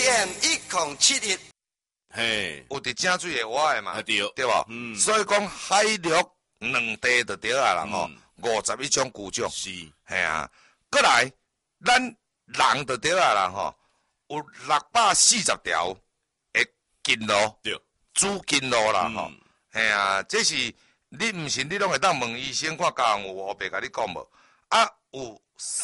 AM1071， 嘿， 有伫正水的蛙的嘛， 对对吧？所以讲海陆两地就对啊啦吼，51种菇种， 是， 嘿啊，过来咱人就对啊啦吼，有640条的经路， 对， 主经路啦吼，嘿啊，这是你毋是你拢会当问医生看教有无白甲你讲无？啊，有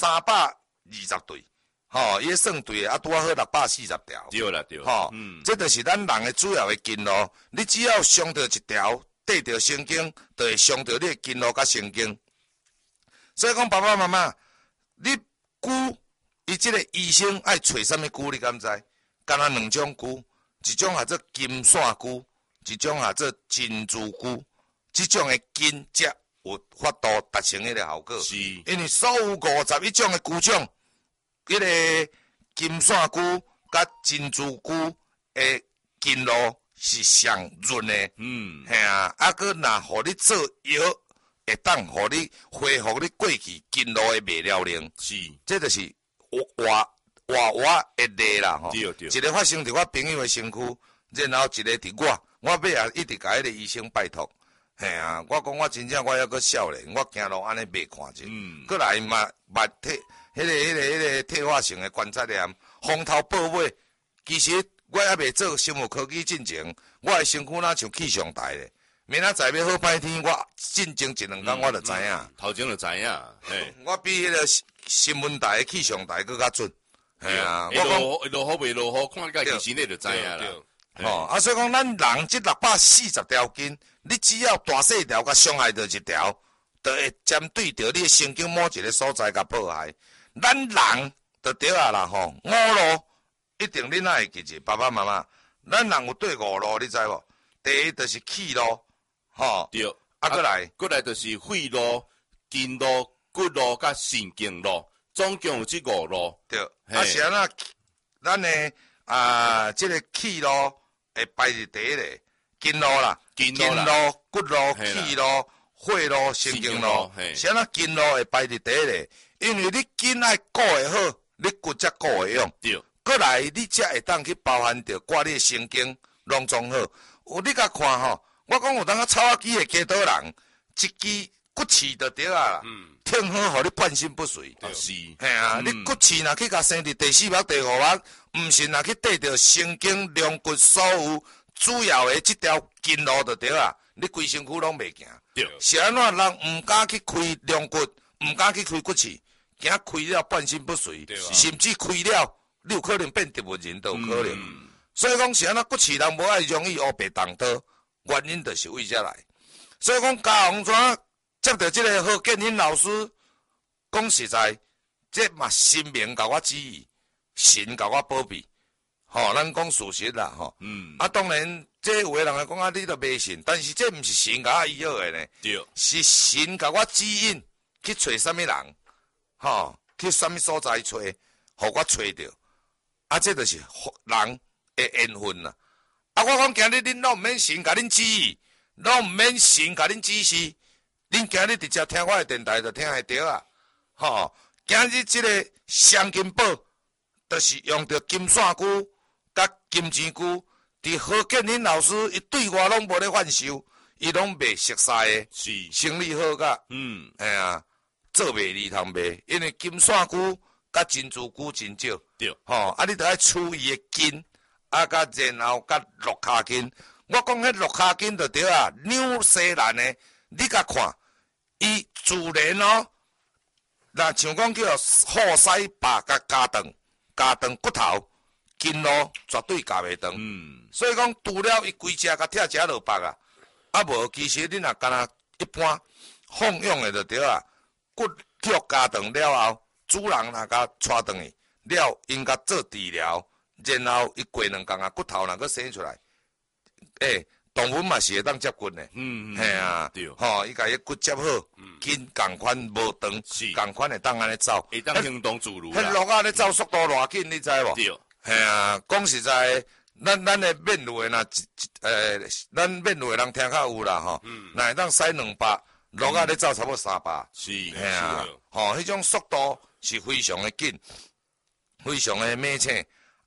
320对。吼，伊算对的，拄好640条。 对啦对， 吼，这就是咱人的主要的经路。你只要伤到一条，对着神经，就会伤到你的经路甲神经。所以讲，爸爸妈妈，你菇，伊即个医生爱找啥物菇？你敢知？干那2种菇，一种叫做金线菇，一种叫做珍珠菇。即种的根则有法度达成迄个效果。 是， 因为所有51种的菇种。迄个金线菇甲珍珠菇的经路是上润的，嘿啊，啊，佮若互你做药，会当互你恢复你过去经路的未了能， 是， 这就是活的例啦吼。 对对， 一个发生伫我朋友的身躯，然后一个伫我尾也一直甲迄个医生拜托，嘿啊，我讲我真正我还阁少年，我行路安尼袂看见，过来嘛目体。迄个退化性的关节炎，风头报尾。其实我还未做生物科技进前，我的身躯若像气象台咧。明仔载要好歹天，我进前1-2工我就知影。 头前就知影，嘿， 我比迄个新闻台的气象台更较准。系啊， 我讲落雨未落雨，看家己身体就知影啦。 哦，啊，所以讲咱人这640条筋，你只要大细条甲伤害到一条，就会针对着你的神经某一个所在甲破坏。咱人就对啊啦吼，五路一定恁哪会记住，爸爸妈妈，咱人有对5路，你知无？第一就是气路，吼， 对， 过来就是肺路、筋路、骨路甲神经路，总共有这5路。 对，啊是安那，咱的这个气路会排伫第一个，筋路啦，筋路、骨路、气路、血路、神经路，是安那筋路会排伫第一个。因为你筋爱顾会好，你骨才顾会用。 对， 过来你才会当去包含着挂你的神经拢总好。有你甲看吼，我讲有当个草仔机的街道人，一支骨刺就对啊啦。挺好，互你半身不遂。 是， 嘿啊，你骨刺若去甲生伫第4目、第5目，毋是若去对着神经、龙骨所有主要的即条筋路就对啊，你规身躯拢袂行。 对， 是安怎人毋敢去开龙骨，毋敢去开骨刺。惊开了半身不遂，甚至开了，你有可能变植物人都有可能。所以讲是安那骨刺人无爱容易黑白动刀，原因就是为遮来。所以讲嘉宏怎接到这个何建兴老师讲实在，这嘛神明甲我指引，神甲我保庇。吼，咱讲事实啦，吼。啊，当然，这有个人会讲啊，你都迷信，但是这毋是神甲我医好的呢， 对， 是神甲我指引去找啥物人。吼，去啥物所在找，互我找着，啊，这就是人的缘分啦。啊，我讲今日恁拢毋免神甲恁指引，拢毋免神甲恁指示，恁今日直接听我的电台就听会着啊。吼，今日这个双金宝，就是用着金线菇甲金钱菇，伫何建兴老师伊对我拢无咧贩售，伊拢卖熟悉的， 是生意好甲，哎呀。做袂离通卖，因为金线菇甲珍珠菇真少， 对， 吼，啊，你着爱取伊的筋，啊，甲然后甲落骹筋。我讲迄落骹筋就对啊，纽西兰的，你甲看，伊自然哦，若像讲叫好西拔甲加长骨头，筋路绝对加袂长。所以讲除了伊规只甲拆食落腹啊，啊无其实你若干若一般放养的就对啊。骨肉加长了后，主人若甲带转去了，因甲做治疗，然后伊过2工啊，骨头若阁生出来，动物嘛是会当接骨的，嘿啊，吼，伊甲伊骨接好，筋共款无长，共款会当安尼走， 会当行动自如。 迄鹿仔咧走速度偌紧，你知无？ 对， 嘿啊，讲实在，咱的面路的若咱面路的人听较有啦吼，若会当驶200。鹿仔咧走差不多300， 是， 嘿啊，吼，迄种速度是非常的紧，非常的猛请。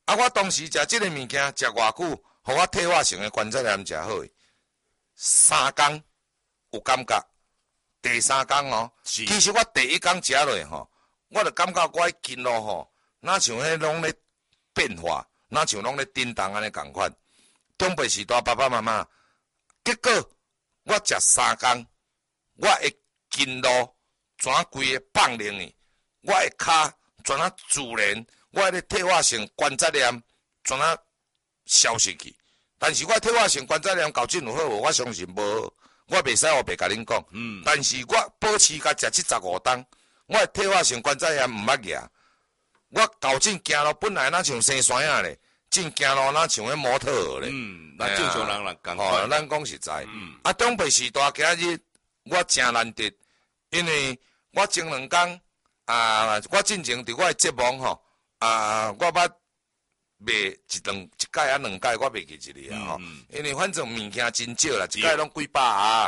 啊，我当时食即个物件食偌久，互我退化性的关节炎食好诶，3工有感觉，第3工哦， 是其实我第1工食落吼，我就感觉我的筋络吼，若像迄拢咧变化，若像拢咧震动安尼共款。长辈时代爸爸妈妈，结果我食3工，我的筋络全规个放灵去，我的骹全啊自然，我的退化性关节炎全啊消失去。但是我退化性关节炎到真有好无？我相信无好，我袂使黑白甲恁讲。但是我保持甲食75天，我的退化性关节炎毋捌举。我到真行路本来若像生山仔咧，真行路若像迄模特儿咧。 咱正常人共吼， 款。 咱讲实在。啊，长辈时代今日我真难得，因为我前2工我进前伫我的节目吼我捌卖一届啊2届，我袂记一个啊吼，因为反正物件真少啦，一届拢几百盒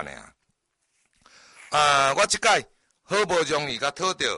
尔。我即届好无容易甲讨着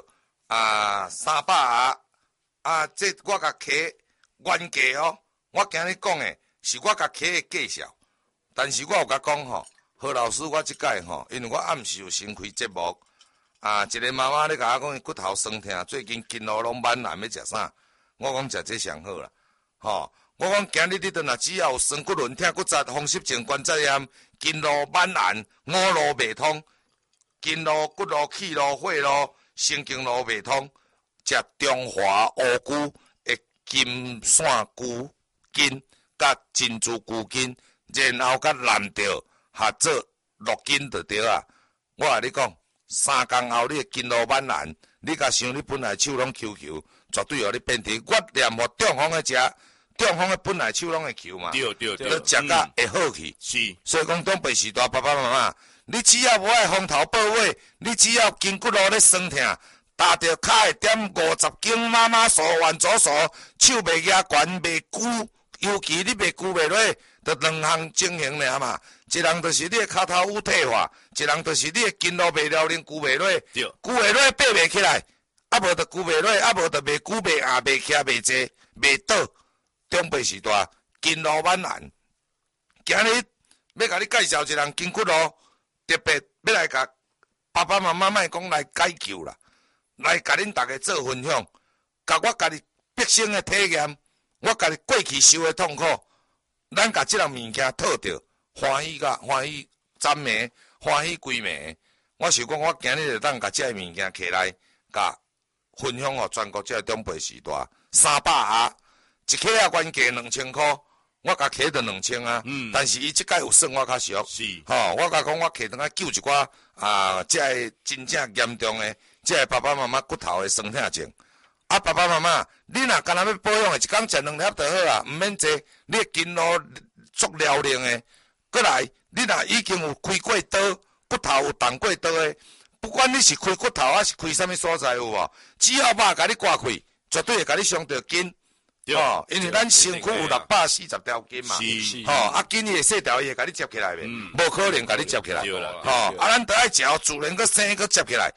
300盒这我甲摕原价哦，我今日讲诶是我甲摕诶计数，但是我有甲讲吼，何老师我即届吼，因为我暗时有先开节目一个妈妈咧甲我讲伊骨头酸痛，最近筋络拢蛮难要食啥，我讲食这上好啦。吼，我讲今日你倒若只要有酸骨轮痛、骨折、风湿症、关节炎、筋络蛮难、五路未通、筋络、骨络、气络、血络、神经络未通，食中华乌龟的金线菇筋甲珍珠菇筋，然后甲蓝调合做6斤就对啊。我甲你讲，3工后你的筋络蛮难，你甲想你本来手拢 QQ， 绝对互你变甜。我念互中风的食。中风的本来手拢会球嘛， 对， 你食甲会好去。 是， 所以讲长辈时代爸爸妈妈，你只要无爱风头报尾，你只要筋骨路咧酸痛，踏着骹会点50斤妈妈手、弯左手，手袂举悬袂举，尤其你袂举袂落，就2项情形尔嘛。一人就是你的骹头有退化，一人就是你的筋路袂了能举袂落，举袂落爬袂起来，无就举袂落，无就袂举袂硬袂徛袂坐袂倒。长辈时代筋络蛮难，今日要甲你介绍一人筋骨路，特别要来甲爸爸妈妈莫讲来解救啦，来甲恁大家做分享，甲我家己毕生的体验，我家己过去受的痛苦，咱甲即样物件套着，欢喜赞美，欢喜归暝。我想讲，我今日就当甲即个物件起来，甲分享互全国即个长辈时代300盒。一克原价2000块，我甲摕着2000啊。但是伊即届有算我较俗。 是。 我甲讲我摕倒来救一寡即个真正严重的，即个爸爸妈妈骨头的酸痛症。爸爸妈妈，你若干那要保养的，一工食2粒就好啊，毋免坐。你的筋络足了能的，过来，你若已经有开过刀，骨头有动过刀的，不管你是开骨头还是开啥物所在有无，只要肉甲你刮开，绝对会甲你伤着筋。因为咱身躯有640条筋嘛，筋伊会细条，伊会甲你接起来袂，无可能甲你接起来。咱得爱照自然个生个接起来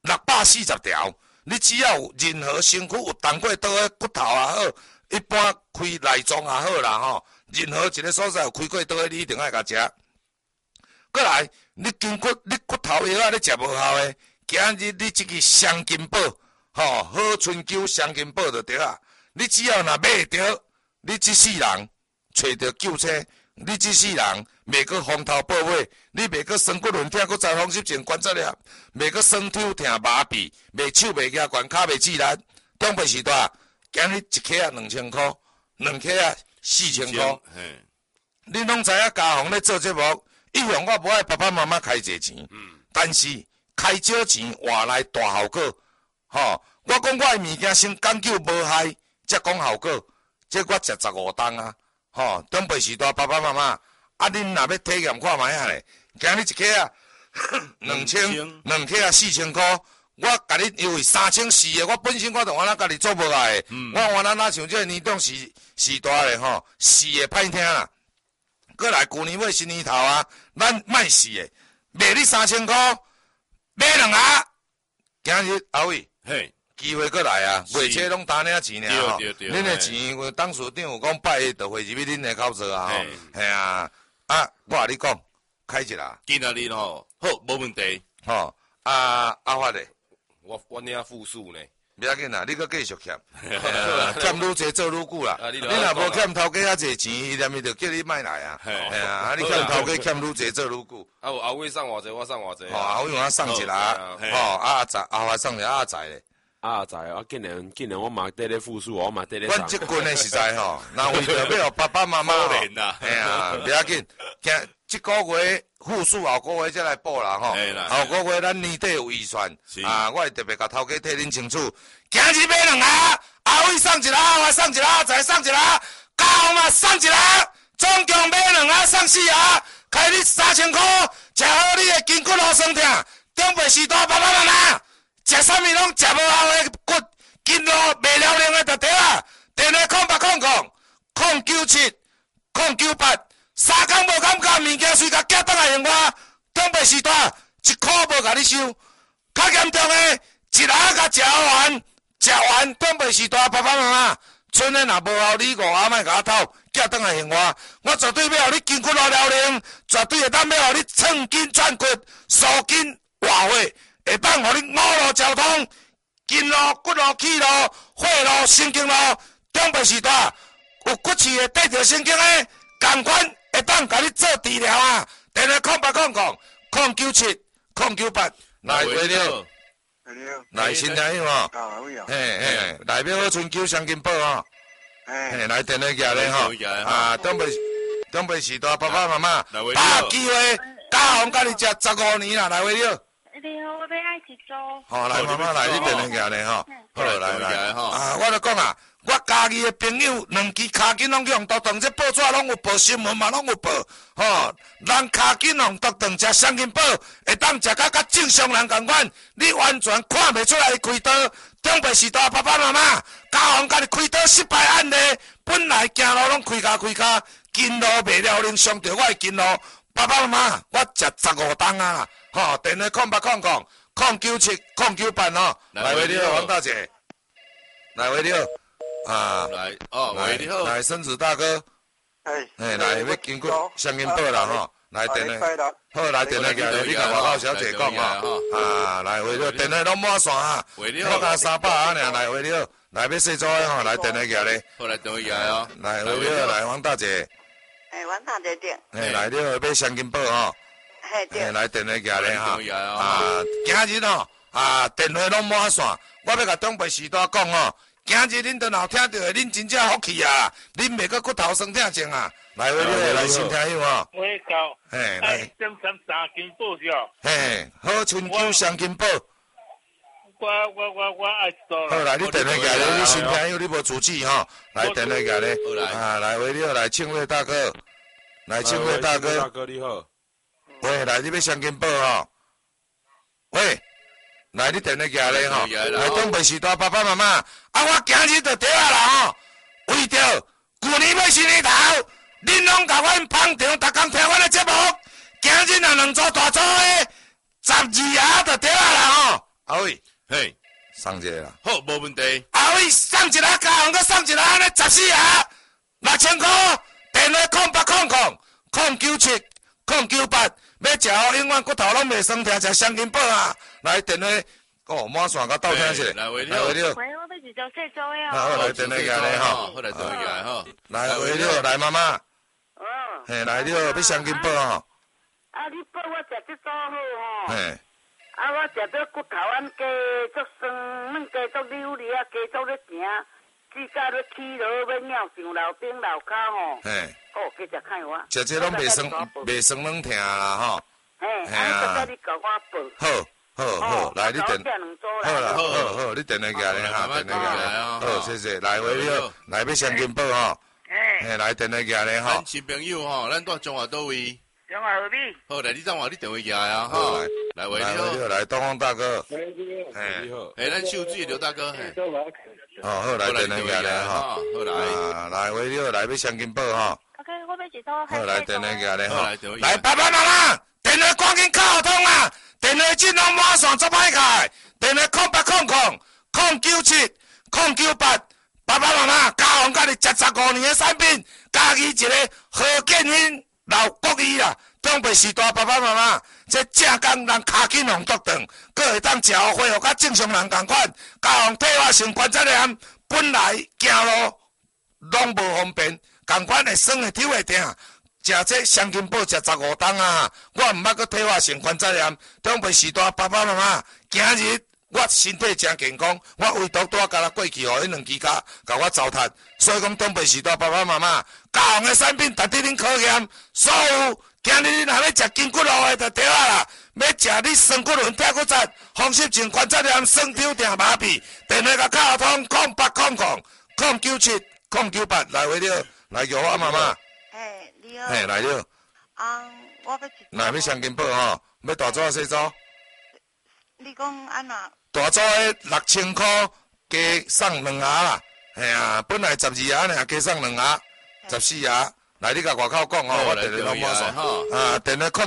，640条，你只要有任何身躯有动过刀的骨头也好，一般开内脏也好啦任何一个所在有开过刀的，你一定爱甲食。过来，你骨头药你食无效的，今日你即个双筋宝，好春秋双筋宝就对啊。你只要若买着，你这世人找着救车，你这世人袂阁风头报尾，你袂阁酸骨轮痛、骨折、风湿症、关节炎，袂阁酸痛痛麻痹，袂手袂举悬，骹袂自力。长辈时代，今日一克啊2000块，2克啊4000块。你拢知影家宏咧做节目，一向我无爱爸爸妈妈开这钱，但是开少钱换来大效果。我讲我的物件先讲究无害。才讲效果，这我食15档啊！长辈时代爸爸妈妈，恁若要体验看卖啊咧，今日一克啊2000，2克啊4000块，我甲你优惠3400的，我本身我就原来家己做无来的，我原来哪像这个年终时代咧4个歹听啦，过来旧年尾新年头啊，咱卖4个，卖你3000块，买2盒，今日阿伟。 机会过来啊， 是月初拢打领钱尔吼。 对对对恁的钱，当署长有讲拜就会入去恁的口座啊吼。 嘿系啊，啊，我甲你讲，开一啦， 今仔日吼，好，无问题。 吼，阿发咧， 我领复数呢， 不要紧啦，你搁继续欠，欠愈济做愈久啦。 啊你你若无欠头家遐济钱，伊连伊就叫你卖来啊。 嘿系啊，你欠头家欠愈济做愈久。 啊，有后尾送偌济，我送偌济。 吼，后尾我送一啦， 嘿吼，阿仔阿发送一阿仔咧。 啊，知啊，竟然我嘛得咧复数，我嘛得咧阮即群的实在吼，那为着要互爸爸妈妈吼， 可怜啦嘿啊，不要紧，今即个月复数后个月才来补啦吼嘿啦， 后个月咱年底有预算是啊，我会特别甲头家替恁清楚，今日买两下，阿伟送一下，我送一下，再送一下，高雄嘛送一下，总共买两下送4下，开你3000块，食好你的筋骨路酸痛，中北时代爸爸妈妈。食啥物拢食无效的骨筋路袂了灵的就对啊！电话0800-097-098，三工无感觉，物件随甲寄倒来用我，中北时代1块无甲你收。较严重的，一下甲食完，中北时代爸爸妈妈，剩的若无效，你5下莫甲我偷，寄倒来用我绝对要互你筋骨路了灵，绝对会当要互你寸筋转骨，塑筋活血。会当互你五路交通，筋路、骨路、气路、血路、神经路，中北时代有骨刺的、带着神经的，同款会当甲你做治疗啊！电话0800-097-098，来回了，来新听友哦，嘿，来要好春秋双金宝哦，嘿，来电话寄咧吼，啊，东北时代爸爸妈妈，把握机会，教红甲你食15年啦，来回了。 你好，我要爱一组。 好，来妈妈来，你电话寄咧吼。好，来吼。 啊，我就讲啊，我家己的朋友2支骹筋拢去用毒肠，这报纸拢有报，新闻嘛拢有报。吼，人骹筋用毒肠食双筋宝，会当食甲正常人共款，你完全看袂出来开刀。中北时代爸爸妈妈，交往家己开刀失败案例，本来行路拢开骹，筋路袂了灵，伤着我的筋路。爸爸妈妈，我食15档啊啦，吼，电话097-098吼，来喂你好，王大姐，来喂你好，啊， 来哦，喂你好， 来孙子大哥，哎，来要经过双金宝啦吼，来电话，好，来电话来，你甲外口小姐讲吼，啊，来喂你好，电话拢满线啊， 喂你好， 我甲300啊尔，来喂你好，来要细做诶吼，来电话来， 好来电话来哦， 来喂你好，来王大姐。 阮大姐对， 来了要双金宝吼， 对， 来电话寄咧哈， 啊， 今日吼电话拢满线，我要甲中北时代讲吼，今日恁都若听到的，恁真正福气啊，恁袂阁骨头酸痛症啊，来喂你来新听友吼， 喂到， 嘿来， 正三金宝是哦， 嘿，好春秋双金宝， 我爱做。 好来，你电话寄咧，你新听友你无主持吼，来电话寄咧，啊来喂你好，来庆瑞大哥，来庆瑞大哥， 大哥你好。 喂，来你要双金宝吼，喂，来你电话寄咧吼，来东北时代爸爸妈妈，啊我今日就对啊啦吼，为着旧年要新年头，恁拢甲阮捧场，逐工听阮的节目，今日若2组大组的12下就对啊啦吼，阿伟， 嘿， 送一个啦， 好，无问题， 阿伟送一下，加红个送一下，安尼14下，6000块，电话0800-097-098。要食好，永远骨头拢袂酸痛，食双金宝啊！来电话，哦，满线甲斗听一下， 来喂你好， 喂，我要一组细组的好， 哦。 来电话寄咧吼， 好来电话来吼， 来喂你好，来妈妈，嘿，来你好，要双金宝吼， 啊，你帮我食这组好吼， 嘿， 啊，我食到骨头安加足酸，软加足溜哩啊，加足咧行，指甲咧起落要尿上楼顶楼骹吼， 嘿， 哦，加食看我， 食这拢袂酸软痛啦吼， 嘿，啊，再甲你甲我报， 好，来你电，好啦， 好， 好，你电话寄咧哈，电话寄咧，好，谢谢，来喂你好，来要双金宝吼，嘿，来电话寄咧吼咱，新朋友吼，咱住中华倒位， 中华何必？ 好来，你怎话你电话寄啊吼，来喂你好， 来东方大哥， 你嘿， 好。 诶，咱秀水刘大哥，嘿， 好，来电话寄咧吼， 好来， 来喂你好，来要双金宝吼。 OK，我要一组好，来电话寄咧吼， 来爸爸妈妈，电话赶紧敲通啊！电话进拢满线做歹开，电话 097-098，爸爸妈妈，嘉宏甲你食15年的产品，加起一个何建兴老国医啦，中北时代爸爸妈妈，这正工人骹筋红剁长，佫会当食好恢复甲正常人共款。嘉宏退化性关节炎，本来行路拢无方便，共款会酸会抽会痛。食这香金宝食15档啊！我毋捌搁退化性关节炎，中北时代爸爸妈妈，今日我身体真健康，我唯独拄甲他过去，互迄两支甲我糟蹋。所以讲东北时代爸爸妈妈，嘉宏的产品值得恁考验。所有今日你若要食筋骨路的就对啊啦，要食你酸骨轮、跳骨折、风湿性关节炎、酸抽痛麻痹，电话甲卡通0800-097-098来回了，来叫我妈妈。 你好。 来了。 我要那要香金宝吼，要大组小组？ 你讲安怎？ 大组的6000块，加送2盒啦。嘿啊，本来12盒尔，加送2盒，14盒。来，你甲外口讲吼，我电话拢满线。啊，电话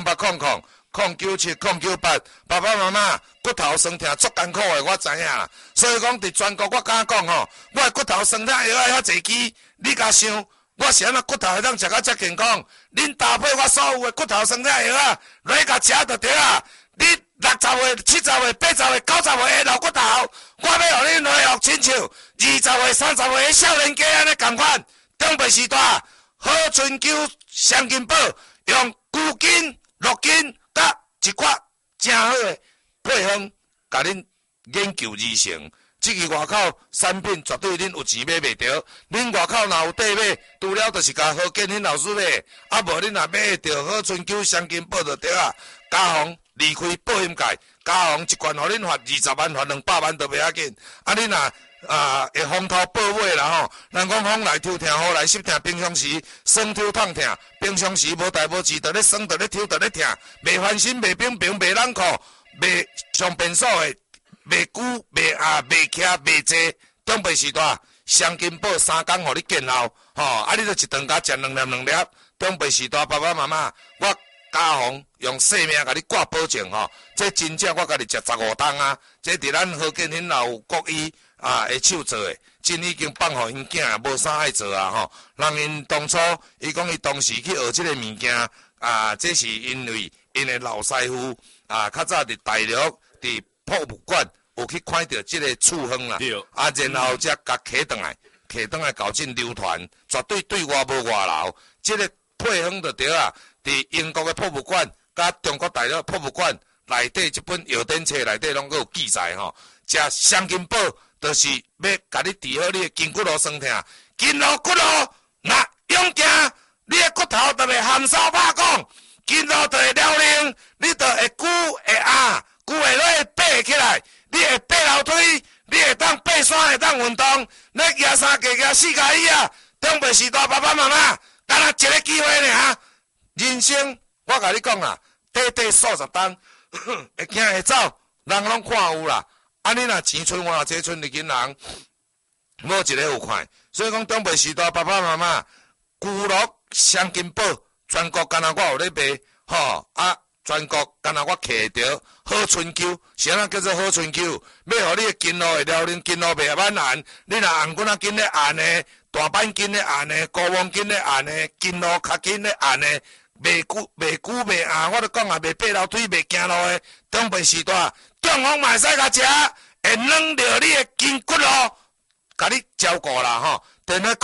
0800-097-098，爸爸妈妈骨头酸痛足艰苦的，我知影啦。所以讲，伫全国我敢讲吼，我的骨头酸痛药遐侪支，你甲想？我是安怎骨头会当食到遮健康？恁搭配我所有的骨头酸痛药啊，来甲食就对啊！你60岁、70岁、80岁、90岁的老骨头，我要互你恢复亲像20岁、30岁的少年家安尼共款。中北时代好春秋香金宝，用牛筋、鹿筋甲一块正好的配方，甲恁研究而成。这个外口产品绝对恁有钱买袂着，恁外口若有底买，除了就是甲何建兴老师买，啊无恁若买着好春秋香金宝就对啊。嘉宏离开保险界，嘉宏一罐互恁罚20万、罚200万都袂要紧。啊，恁若会风头报尾啦吼，人讲风来抽痛，雨来湿痛，平常时酸抽痛痛，平常时无代无志，就咧酸，就咧抽，就咧痛，袂烦心，袂冰冰，袂冷酷，袂上便所的。袂久、袂袂徛、袂坐，中北时代香金宝3工互你见效，吼！啊，你就一顿甲食2粒。中北时代爸爸妈妈，我嘉宏用性命甲你挂保证吼，这真正我甲你食15档啊！这伫咱何建兴老国医的手做的，真已经放互因囝也无啥爱做啊吼！人因当初伊讲伊当时去学这个物件这是因为因的老师傅较早伫大陆伫博物馆有去看到这个处方啦，然后才甲摕倒来搞进流传，绝对对我无外流。这个配方就对啊，伫英国的博物馆甲中国大陆博物馆内底一本药典册内底拢有记载吼。食香金宝就是要甲你治好你的筋骨路酸痛，筋路骨路若勇行，你的骨头就袂含沙拍讲，筋路就会撩灵，你就会久会硬。久下来会爬起来，你会爬楼梯，你会当爬山，会当运动，你举3加举4加1啊！中北时代爸爸妈妈，干那一个机会尔，人生我甲你讲啦，短数10档，会行会走，人拢看有啦。啊，你若钱剩偌济，剩日斤人，无一个有看。所以讲中北时代爸爸妈妈，巨鹿香金宝，全国干那我有咧卖，吼啊！全国敢若我摕着好春秋，是安怎叫做好春秋？要互你的筋路会撩恁筋路袂满寒，你若红骨仔筋咧按呢，大板筋咧按呢，高王筋咧按呢，筋路较筋咧按呢，袂久袂硬，我都讲啊，袂爬楼梯，袂行路的，中北时代，中风嘛会使甲食，会软着你的筋骨路，甲你照顾啦吼。电话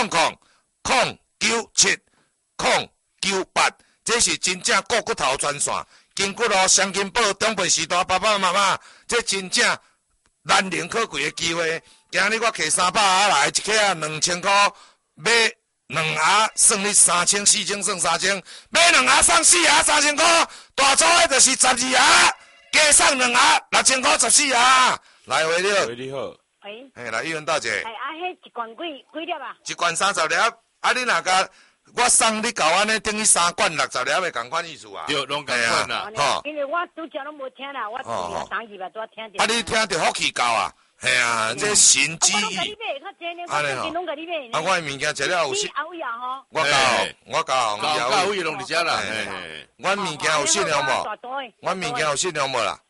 0800-097-098。这是真正固骨头专线，筋骨路香金宝中北时代爸爸妈妈，这真正难能可贵的机会。今日我摕300盒来，一克2000块，买2盒算你3000、4000算3000，买2盒送4盒3000块，大组的就是12盒，加送2盒6000块14盒。来回了。 喂，你好。 喂。 嘿， 来，议员大姐。 迄一罐几粒啊？ 一罐30粒，啊，你若甲。我送你到安尼，等于3罐60粒的同款意思啊。 对，拢共款啦。 吼，因为我拄则拢无听啦，我就是打去吧，拄听着。 啊，你听着福气够啊？嘿啊，这神之意。 安尼吼。 啊，我的物件食了有信。我教， 有伊拢伫遮啦。 阮物件有信用无？阮物件有信用无啦？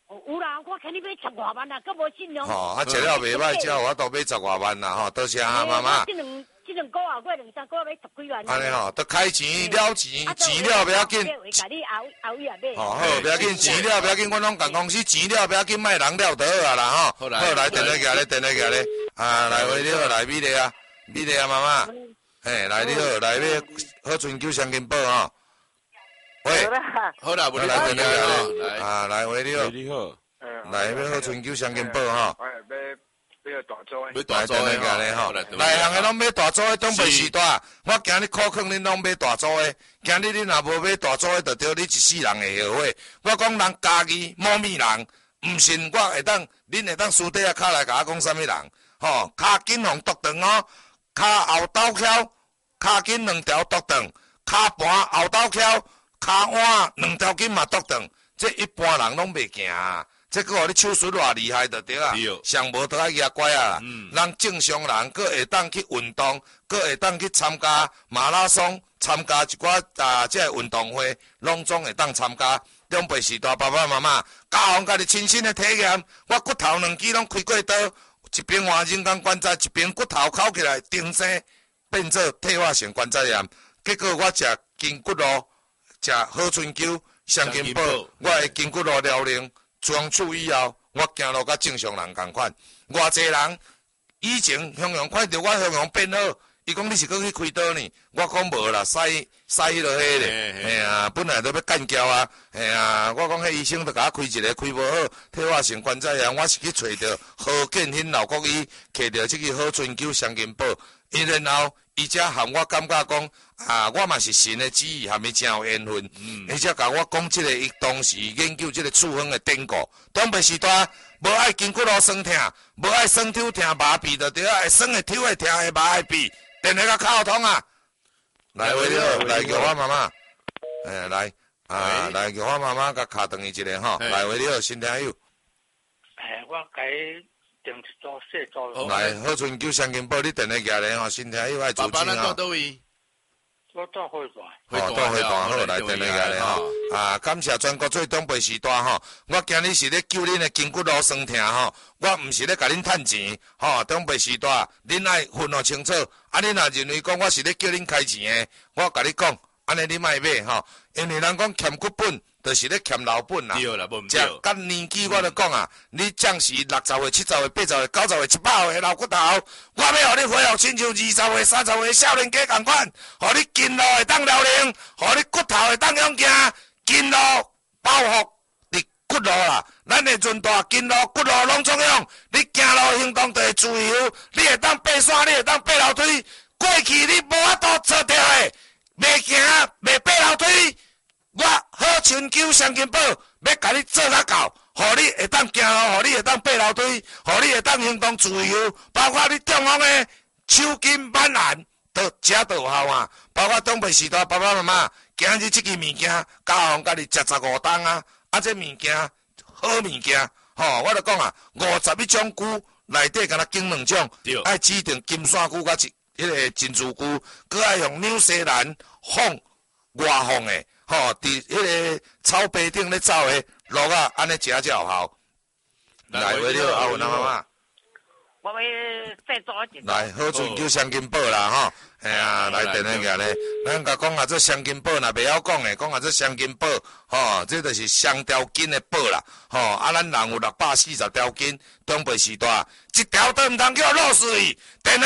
有啦，我看你买15万啦，佫无信用。 吼，啊，食了袂歹，只我都买10外万啦，吼，多谢啊妈妈。 这两个月、2、3个月买10几万。 安尼吼，都开钱了钱，钱了不要紧。 甲你后尾也买。 吼好，不要紧，钱了不要紧，我拢共公司钱了不要紧，卖人了就好啊啦吼。好来，电话举咧，电话举咧，啊，来喂你好，来美丽啊，美丽啊妈妈，嘿，来你好，来要好春秋双金宝吼。喂， 好啦， 来电话举咧，啊，来喂你好， 你好， 来要好春秋双金宝吼。 要大租要大租的吼， 内行的拢买大租的，东北时代，我今日考劝恁拢买大租的，今日你若无买大租的，就对你一世人会后悔。我讲人家己某米人，毋信我会当，恁会当私底下卡来甲我讲啥物人？吼，骹紧互剁断哦，骹后倒翘，骹紧2条剁断，骹盘后倒翘，骹碗2条筋嘛剁断，这一般人拢袂行啊。这个你手术偌厉害就对啊，上无都爱牙乖啊。人正常人，佫会当去运动，佫会当去参加马拉松，参加一寡这运动会，拢总会当参加。长辈时代，爸爸妈妈教互家己亲身的体验。我骨头2支拢开过刀，一边换人工关节，一边骨头扣起来定生，变做退化性关节炎。结果我食筋骨路，食好春秋、双金宝，我的筋骨路疗龄。装处以后，我行路甲正常人共款。偌济人以前向阳看到我向阳变好，伊讲你是搁去开刀呢？我讲无啦，使迄落迄咧，嘿啊，本来都要干胶啊，嘿啊，我讲迄医生都甲我开一个，开无好，退化性关节炎，我是去找着何建兴老国医，摕着即个好春秋双金宝，然后伊才含我感觉讲。我嘛是神的旨意，含伊真有缘分。而且甲我讲即个，伊当时研究即个处方的典故。东北时代无爱筋骨路酸痛，无爱酸抽痛麻痹，就对啊，会酸会抽会痛会麻会痹，电话甲靠通啊！来，喂你好，来叫我妈妈，来来叫我妈妈甲卡断伊一个吼。来，喂你好，新听友。 我改订一组细组。 来，好春秋双金宝，你电话举咧吼，新听友爱主持爸爸，咱到倒位？ 我到会馆， 到会馆好，来电话来咧吼。感谢全国最东北时代吼，我今日是咧救恁的筋骨路酸痛吼，我毋是咧甲恁趁钱吼。东北时代，恁爱分好清楚。恁若认为讲我是咧叫恁开钱的，我甲你讲，安尼你莫买吼，因为人讲欠骨本。就是咧欠老本啦，食甲年纪我就讲啊，你将是60岁、70岁、80岁、90岁、100岁的老骨头，我要互你恢复亲像20岁、30岁少年家同款，互你筋路会当疗龄，互你骨头会当勇行，筋路包覆伫骨路啦，咱的润大筋路、骨路拢总用，你行路行动就会自由，你会当爬山，你会当爬楼梯，过去你无法度做到的，袂行袂爬楼梯。我好春秋双金宝要甲你做较到，互你会当行路，互你会当爬楼梯，互你会当行动自由，包括你中风的手筋满寒，都食都有效啊！包括东北时代爸爸妈妈，今日即个物件，教互家己食15档啊！这物件好物件，吼，我就讲啊，51种菇内底敢若拣2种，爱指定金线菇甲迄个珍珠菇，佮爱用纽西兰放外放的。吼，伫迄个草坪顶咧走诶，路啊，安尼食才有效。来，喂，你好，阿文阿妈妈。 我要再做一。 来，好春秋双金宝啦，吼，哎呀，来电话个咧，咱甲讲啊，这双金宝若袂晓讲诶，讲啊，这双金宝，吼，这就是双条筋诶宝啦，吼，啊，咱人有640条筋，东北时代，一条都毋通叫落水，电话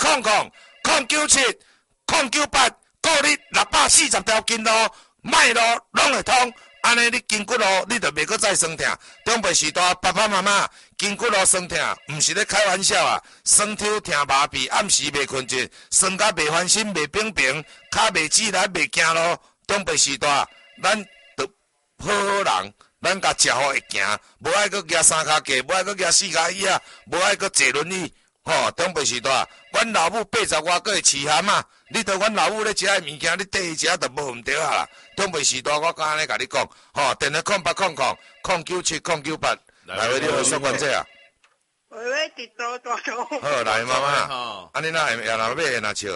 0800 097 098，顾你640条筋咯。脉路拢会通，安尼你筋骨路你就袂阁再酸痛。中辈时代爸爸妈妈筋骨路酸痛，毋是咧开玩笑啊！酸抽痛麻痹，暗时袂困觉，酸甲袂翻身，袂平平，骹袂起来，袂行路。中辈时代，咱着好人，咱甲食好会行，无爱阁举3骹架，无爱阁举4骹椅啊，无爱阁坐轮椅。吼，中辈时代，阮老母80外个会痴汉啊！你对阮老母咧食诶物件，你缀伊食就无毋对啊啦！中辈时代，我敢安尼甲你讲，吼，电话0800 097 098，来位你好，说关这啊。 喂，直多。 好，来妈妈，安尼哪会也若买也若笑。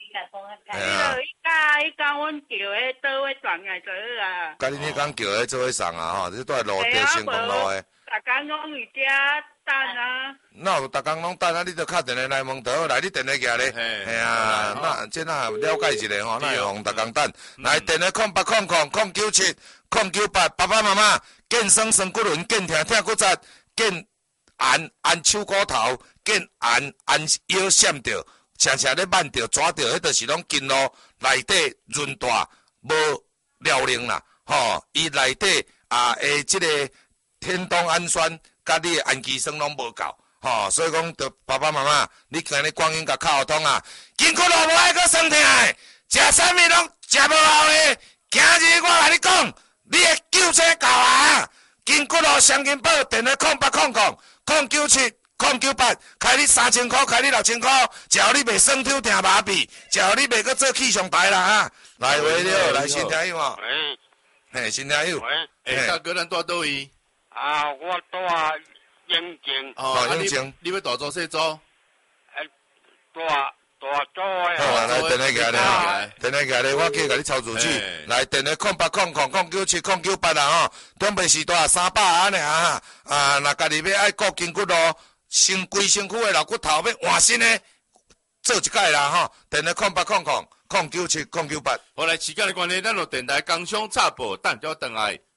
伊甲阮叫迄倒位转来做啊。 甲恁迄讲叫迄做伙送啊，吼，这都系路地成功路诶。 大家拢伫遮等啊。 那有逐工拢等啊，你着敲电话来问就好，来你电话举咧，嘿啊，那这哪了解一下吼，那会互逐工等。来电话0800097098，爸爸妈妈健身身骨轮，健疼疼骨折，健按手骨头，健按腰闪着，常常咧慢着抓着，迄著是拢筋路内底润大无了灵啦，吼，伊内底即个天冬氨酸甲你的氨基酸拢无够。吼，所以讲，着爸爸妈妈，你今日光阴甲靠通啊，筋骨路无爱阁酸痛的，食啥物拢食无效的。今日我甲你讲，你的救车到啊！筋骨路双筋宝，电话0800097098，开你3000块，开你6000块，只要你袂酸痛疼麻痹，只要你袂阁做气象台啦哈。来喂了，来新听友哦。 喂。 嘿，新听友。 喂。大哥，咱住倒位？ 啊，我住永靖。 哦，永靖。你要大做细做？ 大做诶。 好，来电话举咧，电话举咧，我去甲你抄住去。来电话0800097098啦吼，准备时大300安尼啊。若家己要爱顾筋骨路，规身躯诶老骨头要换新诶，做一届啦吼。电话0800097098。 好，来时间的关系，咱就电台工商插播，等咗等来。